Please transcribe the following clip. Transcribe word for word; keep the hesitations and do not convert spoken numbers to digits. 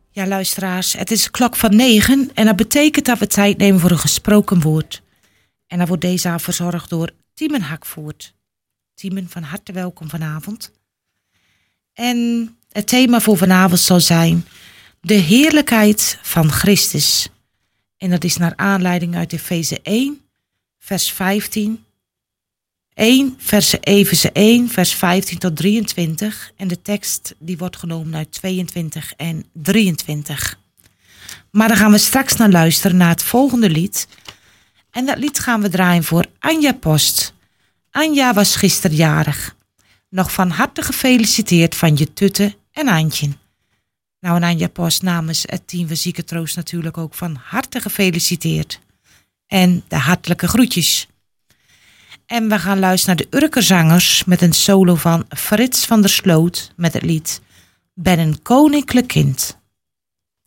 Ja, luisteraars, het is de klok van negen en dat betekent dat we tijd nemen voor een gesproken woord. En dan wordt deze avond verzorgd door Tiemen Hakvoort. Tiemen, van harte welkom vanavond. En het thema voor vanavond zal zijn de heerlijkheid van Christus. En dat is naar aanleiding uit Efeze één, vers vijftien. één, verse Efeze één, vers vijftien tot drieëntwintig. En de tekst die wordt genomen uit tweeëntwintig en drieëntwintig. Maar dan gaan we straks naar luisteren naar het volgende lied. En dat lied gaan we draaien voor Anja Post. Anja was gisteren jarig. Nog van harte gefeliciteerd van je Tutte en Antje. Nou, en Anja Post namens het team We Zieke Troost natuurlijk ook van harte gefeliciteerd. En de hartelijke groetjes. En we gaan luisteren naar de Urkerzangers met een solo van Frits van der Sloot met het lied Ben een koninklijk kind.